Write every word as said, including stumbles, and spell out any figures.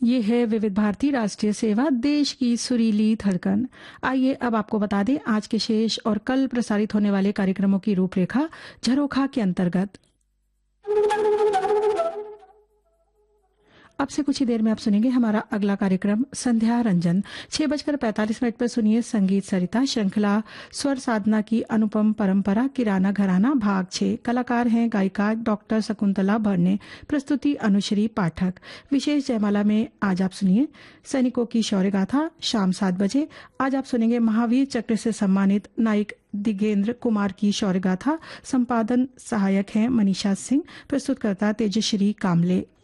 ये है विविध भारती राष्ट्रीय सेवा, देश की सुरीली धड़कन। आइए अब आपको बता दें आज के शेष और कल प्रसारित होने वाले कार्यक्रमों की रूपरेखा झरोखा के अंतर्गत। अब से कुछ ही देर में आप सुनेंगे हमारा अगला कार्यक्रम संध्या रंजन। छह बजकर पैंतालीस मिनट पर सुनिए संगीत सरिता श्रृंखला स्वर साधना की अनुपम परंपरा किराना घराना भाग छः। कलाकार हैं गायिका डॉक्टर शकुंतला भरने, प्रस्तुति अनुश्री पाठक। विशेष जयमाला में आज आप सुनिए सैनिकों की शौर्य गाथा। शाम सात बजे आज आप सुनेंगे महावीर चक्र से सम्मानित नायक दिगेंद्र कुमार की शौर्य गाथा। संपादन सहायक हैं मनीषा सिंह, प्रस्तुतकर्ता तेजश्री कामले।